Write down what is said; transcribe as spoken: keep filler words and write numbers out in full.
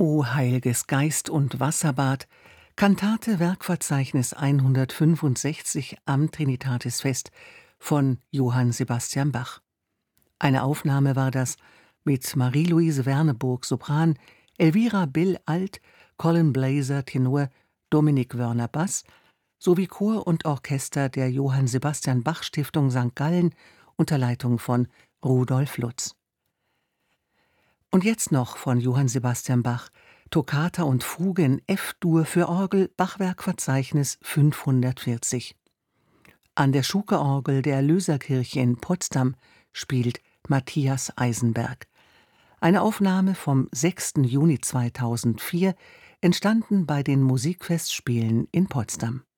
O heilges Geist- und Wasserbad, Kantate Werkverzeichnis hundertfünfundsechzig am Trinitatisfest von Johann Sebastian Bach. Eine Aufnahme war das mit Marie-Louise Werneburg Sopran, Elvira Bill Alt, Colin Blazer Tenor, Dominik Wörner Bass sowie Chor und Orchester der Johann Sebastian Bach Stiftung Sankt Gallen unter Leitung von Rudolf Lutz. Und jetzt noch von Johann Sebastian Bach, Toccata und Fuge in F-Dur für Orgel, Bachwerkverzeichnis fünfhundertvierzig. An der Schuke-Orgel der Erlöserkirche in Potsdam spielt Matthias Eisenberg. Eine Aufnahme vom sechsten Juni zweitausendvier, entstanden bei den Musikfestspielen in Potsdam.